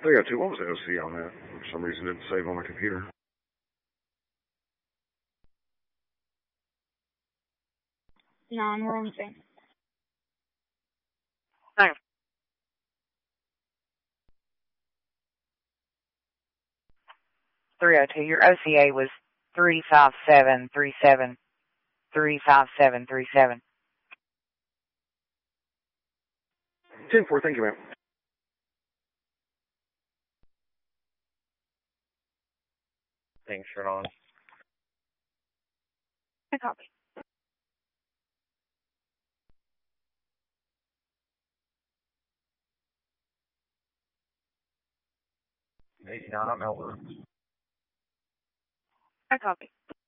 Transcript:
302, what was the OC on that? For some reason it didn't save on my computer. No, we're on the same. No. 302, your OCA was 35737. 35737. 10-4, thank you, ma'am. Thanks, Sean. I copy. Hey, Sean, I'm Albert. I copy.